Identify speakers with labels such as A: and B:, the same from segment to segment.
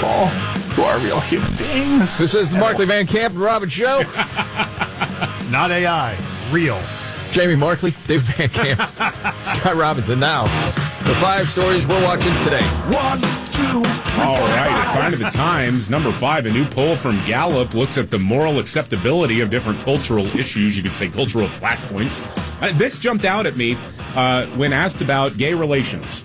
A: people who are real human beings.
B: This is the Markley Van Camp and Robin Show.
C: Not AI, real.
B: Jamie Markley, Dave Van Camp, Scott Robinson. Now, the 5 stories we're watching today.
A: 1, 2, 3.
D: All right, a sign of the times. Number 5, a new poll from Gallup looks at the moral acceptability of different cultural issues. You could say cultural flashpoints. This jumped out at me when asked about gay relations.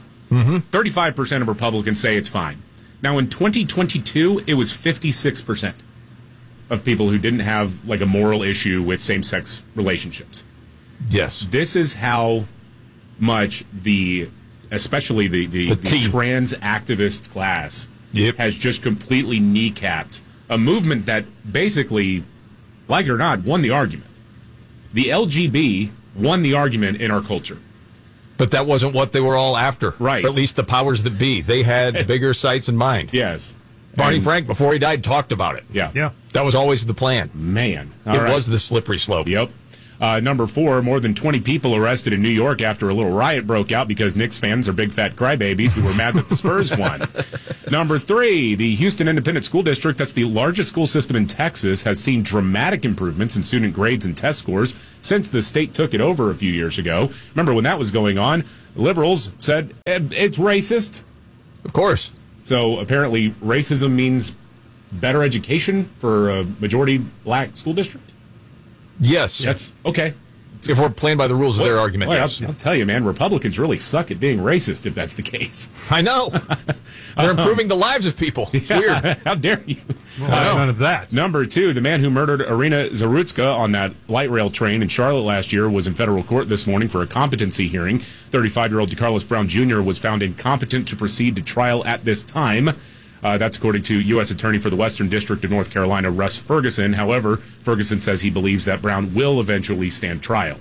D: 35% of Republicans say it's fine. Now, in 2022, it was 56% of people who didn't have like a moral issue with same-sex relationships.
B: Yes.
D: This is how much especially the trans activist class has just completely kneecapped a movement that basically, like it or not, won the argument. The LGB won the argument in our culture.
B: But that wasn't what they were all after.
D: Right.
B: Or at least the powers that be. They had bigger sights in mind.
D: Yes.
B: Barney Frank, before he died, talked about it.
D: Yeah.
B: That was always the plan.
D: Man.
B: It was the slippery slope.
D: Yep. Number 4, more than 20 people arrested in New York after a little riot broke out because Knicks fans are big fat crybabies who were mad that the Spurs won. Number 3, the Houston Independent School District, that's the largest school system in Texas, has seen dramatic improvements in student grades and test scores since the state took it over a few years ago. Remember when that was going on, liberals said it's racist.
B: Of course.
D: So apparently racism means better education for a majority black school district?
B: Yes.
D: That's okay.
B: If we're playing by the rules of their argument,
D: well,
B: yes.
D: I'll tell you, man, Republicans really suck at being racist if that's the case.
B: I know. They're improving the lives of people. It's weird.
D: How dare you?
C: None of that.
D: Number 2, the man who murdered Irina Zarutska on that light rail train in Charlotte last year was in federal court this morning for a competency hearing. 35-year-old DeCarlos Brown Jr. was found incompetent to proceed to trial at this time. That's according to U.S. Attorney for the Western District of North Carolina, Russ Ferguson. However, Ferguson says he believes that Brown will eventually stand trial.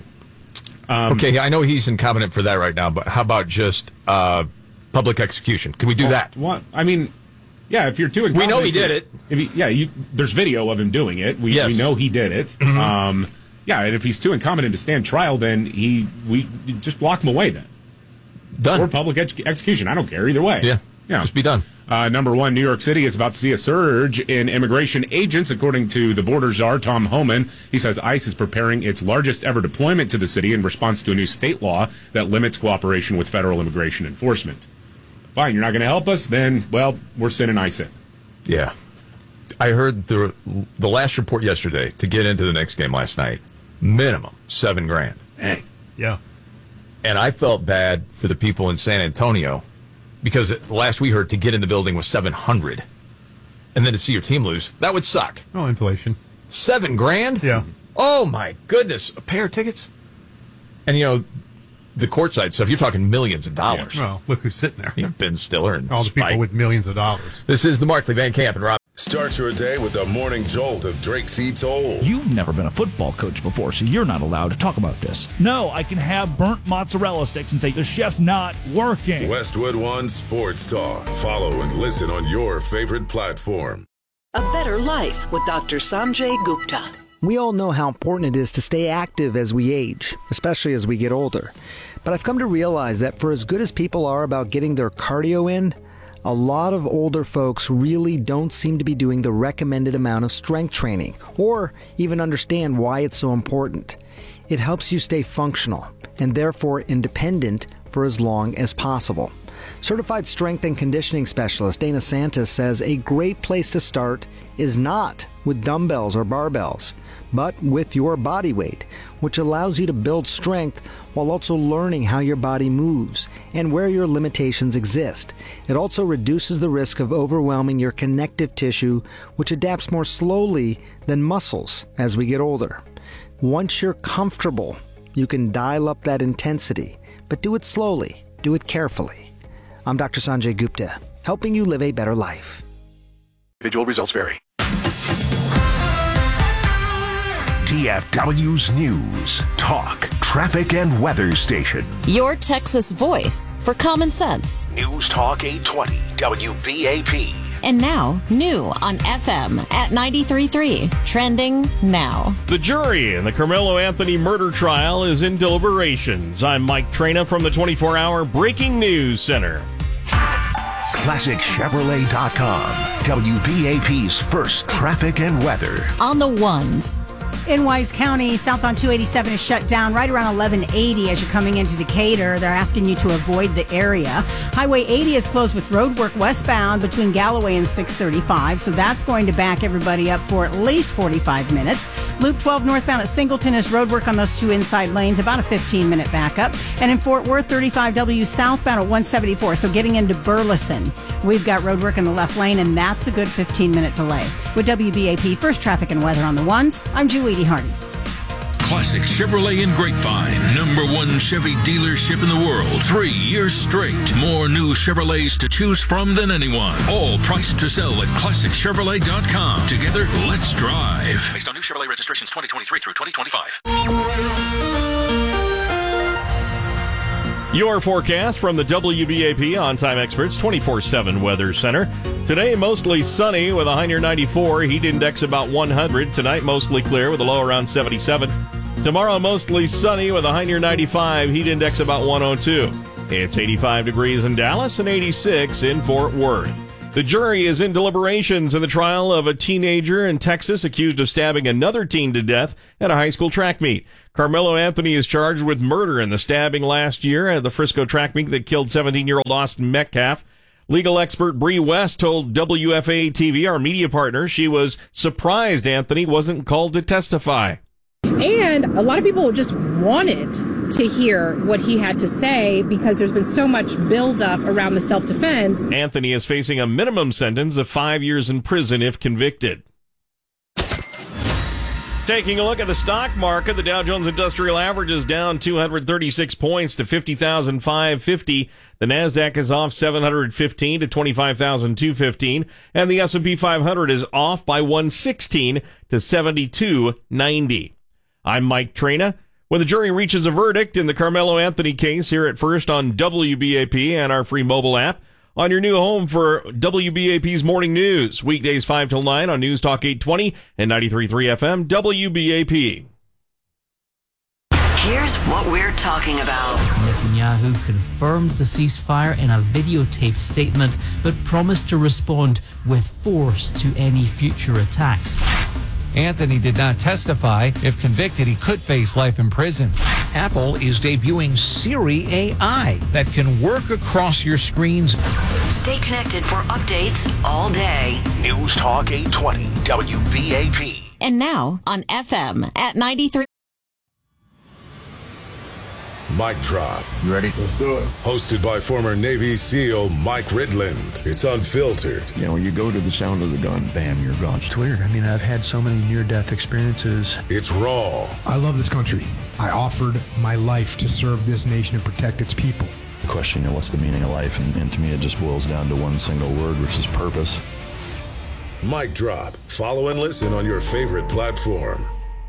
B: Okay, I know he's incompetent for that right now, but how about just public execution? Can we do that?
D: What? I mean, yeah, if you're too incompetent...
B: We know he did it.
D: There's video of him doing it. We know he did it.
B: Mm-hmm.
D: And if he's too incompetent to stand trial, then we just lock him away then.
B: Done.
D: Or public execution. I don't care either way.
B: Yeah. Just be done.
D: Number 1, New York City is about to see a surge in immigration agents, according to the border czar, Tom Homan. He says ICE is preparing its largest ever deployment to the city in response to a new state law that limits cooperation with federal immigration enforcement. Fine, you're not going to help us? Then, well, we're sending ICE in.
B: Yeah. I heard the last report yesterday to get into the next game last night. Minimum $7,000.
D: Hey.
C: Yeah.
B: And I felt bad for the people in San Antonio because the last we heard to get in the building was $700. And then to see your team lose, that would suck.
C: Oh, inflation.
B: $7,000?
C: Yeah.
B: Oh, my goodness. A pair of tickets? And, the courtside stuff, you're talking millions of dollars.
C: Yeah. Well, look who's sitting there.
B: Ben Stiller and
C: all the
B: Spike.
C: people with millions of dollars.
B: This is the Markley Van Camp and Rob.
E: Start your day with the morning jolt of Drake C. Toll.
F: You've never been a football coach before, so you're not allowed to talk about this. No, I can have burnt mozzarella sticks and say, the chef's not working.
E: Westwood One Sports Talk. Follow and listen on your favorite platform.
G: A better life with Dr. Sanjay Gupta.
H: We all know how important it is to stay active as we age, especially as we get older. But I've come to realize that for as good as people are about getting their cardio in, a lot of older folks really don't seem to be doing the recommended amount of strength training, or even understand why it's so important. It helps you stay functional, and therefore independent for as long as possible. Certified strength and conditioning specialist Dana Santos says a great place to start is not with dumbbells or barbells, but with your body weight, which allows you to build strength while also learning how your body moves and where your limitations exist. It also reduces the risk of overwhelming your connective tissue, which adapts more slowly than muscles as we get older. Once you're comfortable, you can dial up that intensity, but do it slowly, do it carefully. I'm Dr. Sanjay Gupta, helping you live a better life.
A: Individual results vary.
I: TFW's News, Talk, Traffic, and Weather Station.
J: Your Texas voice for common sense.
I: News Talk 820, WBAP.
J: And now, new on FM at 93.3. Trending now.
K: The jury in the Carmelo Anthony murder trial is in deliberations. I'm Mike Traina from the 24-hour Breaking News Center.
I: ClassicChevrolet.com. WBAP's first traffic and weather.
J: On the ones.
L: In Wise County, southbound 287 is shut down right around 1180 as you're coming into Decatur. They're asking you to avoid the area. Highway 80 is closed with roadwork westbound between Galloway and 635, so that's going to back everybody up for at least 45 minutes. Loop 12 northbound at Singleton is roadwork on those two inside lanes, about a 15-minute backup. And in Fort Worth, 35W southbound at 174, so getting into Burleson, we've got roadwork in the left lane, and that's a good 15-minute delay. With WBAP First Traffic and Weather on the ones, I'm Julie Hardy.
M: Classic Chevrolet in Grapevine. #1 Chevy dealership in the world. 3 years straight. More new Chevrolets to choose from than anyone. All priced to sell at ClassicChevrolet.com. Together, let's drive. Based on new Chevrolet registrations 2023 through 2025.
K: Your forecast from the WBAP On-Time Experts 24/7 Weather Center. Today, mostly sunny with a high near 94, heat index about 100. Tonight, mostly clear with a low around 77. Tomorrow, mostly sunny with a high near 95, heat index about 102. It's 85 degrees in Dallas and 86 in Fort Worth. The jury is in deliberations in the trial of a teenager in Texas accused of stabbing another teen to death at a high school track meet. Carmelo Anthony is charged with murder in the stabbing last year at the Frisco track meet that killed 17-year-old Austin Metcalf. Legal expert Bree West told WFAA-TV, our media partner, she was surprised Anthony wasn't called to testify.
N: And a lot of people just wanted to hear what he had to say because there's been so much buildup around the self-defense.
K: Anthony is facing a minimum sentence of 5 years in prison if convicted. Taking a look at the stock market, the Dow Jones Industrial Average is down 236 points to 50,550. The Nasdaq is off 715 to 25,215, and the S&P 500 is off by 116 to 7290. I'm Mike Trina. When the jury reaches a verdict in the Carmelo Anthony case, hear it first on WBAP and our free mobile app. On your new home for WBAP's Morning News, weekdays 5 till 9 on News Talk 820 and 93.3 FM, WBAP.
G: Here's what we're talking about.
O: Netanyahu confirmed the ceasefire in a videotaped statement, but promised to respond with force to any future attacks.
P: Anthony did not testify. If convicted, he could face life in prison.
Q: Apple is debuting Siri AI that can work across your screens.
G: Stay connected for updates all day.
I: News Talk 820 WBAP.
J: And now on FM at 93.
E: Mic Drop.
A: You ready? Let's do it.
E: Hosted by former Navy SEAL Mike Ridland. It's unfiltered.
A: You know, when you go to the sound of the gun, bam, you're gone.
R: It's weird. I mean, I've had so many near-death experiences.
E: It's raw.
R: I love this country. I offered my life to serve this nation and protect its people.
S: The question, you know, what's the meaning of life? And to me, it just boils down to one single word, which is purpose.
E: Mic Drop. Follow and listen on your favorite platform.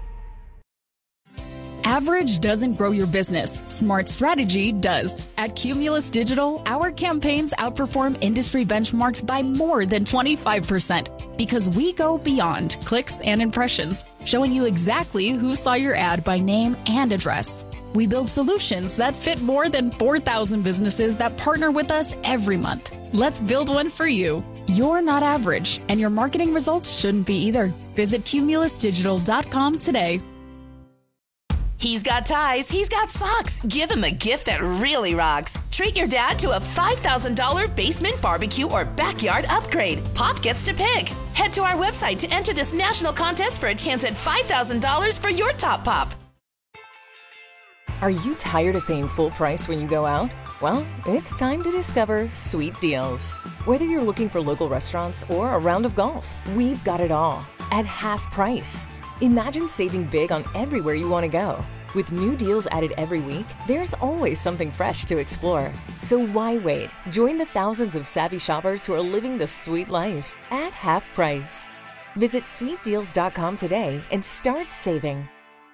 T: Average doesn't grow your business. Smart strategy does. At Cumulus Digital, our campaigns outperform industry benchmarks by more than 25% because we go beyond clicks and impressions, showing you exactly who saw your ad by name and address. We build solutions that fit more than 4,000 businesses that partner with us every month. Let's build one for you. You're not average, and your marketing results shouldn't be either. Visit cumulusdigital.com today.
U: He's got ties, he's got socks. Give him a gift that really rocks. Treat your dad to a $5,000 basement barbecue or backyard upgrade. Pop gets to pick. Head to our website to enter this national contest for a chance at $5,000 for your top pop.
V: Are you tired of paying full price when you go out? Well, it's time to discover Sweet Deals. Whether you're looking for local restaurants or a round of golf, we've got it all at half price. Imagine saving big on everywhere you want to go. With new deals added every week, there's always something fresh to explore. So why wait? Join the thousands of savvy shoppers who are living the sweet life at half price. Visit sweetdeals.com today and start saving.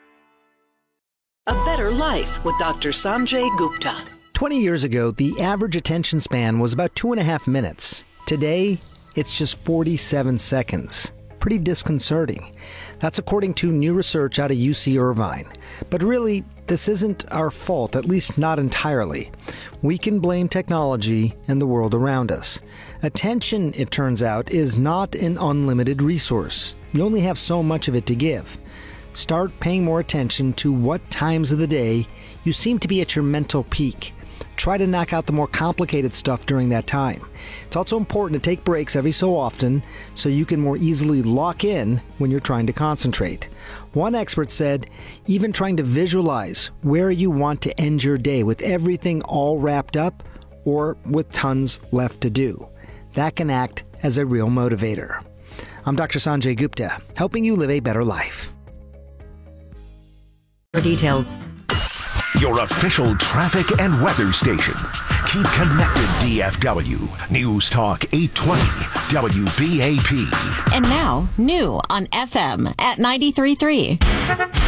G: A Better Life with Dr. Sanjay Gupta.
H: 20 years ago, the average attention span was about 2.5 minutes. Today, it's just 47 seconds. pretty disconcerting. That's according to new research out of UC Irvine. But really, this isn't our fault, at least not entirely. We can blame technology and the world around us. Attention, it turns out, is not an unlimited resource. You only have so much of it to give. Start paying more attention to what times of the day you seem to be at your mental peak. Try to knock out the more complicated stuff during that time. It's also important to take breaks every so often so you can more easily lock in when you're trying to concentrate. One expert said, even trying to visualize where you want to end your day with everything all wrapped up or with tons left to do. That can act as a real motivator. I'm Dr. Sanjay Gupta, helping you live a better life.
I: For details. Your official traffic and weather station. Keep connected, DFW. News Talk 820 WBAP.
J: And now, new on FM at 93.3.